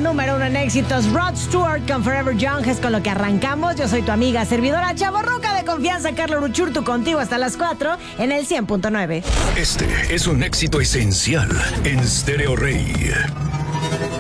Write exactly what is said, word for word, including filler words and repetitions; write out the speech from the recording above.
número uno en éxitos. Rod Stewart con Forever Young es con lo que arrancamos. Yo soy tu amiga servidora chavorruca de confianza, Carla Uruchurtu, contigo hasta las cuatro en el cien punto nueve. Este es un éxito esencial en Stereo Rey.